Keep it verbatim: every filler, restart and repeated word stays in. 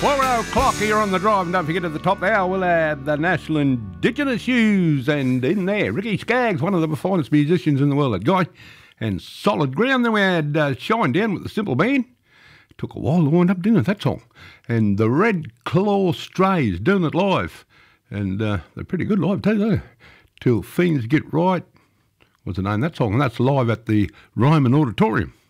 Four o'clock here on The Drive, and don't forget at the top hour we'll have the National Indigenous News, and in there, Ricky Skaggs, one of the finest musicians in the world, that guy, and Solid Ground. Then we had uh, Shine Down with the Simple Band. Took a while to wind up, didn't it, that song? And the Red Claw Strays doing it live, and uh, they're pretty good live too, though. Till Fiends Get Right was the name of that song, and that's live at the Ryman Auditorium.